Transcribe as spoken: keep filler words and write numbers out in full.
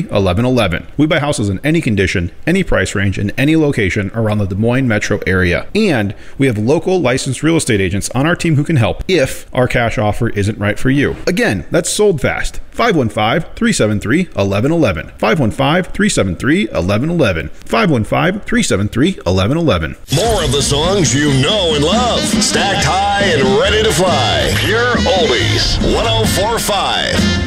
eleven eleven. We buy houses in any condition, any price range, in any location around the Des Moines metro area. And we have local licensed real estate agents on our team who can help if our cash offer isn't right for you. Again, that's Sold Fast. five one five, three seven three, one one one one. five one five, three seven three, one one one one. five one five, three seven three, one one one one. More of the songs you know and love. Stacked high and ready to fly. Pure Oldies. one oh four point five.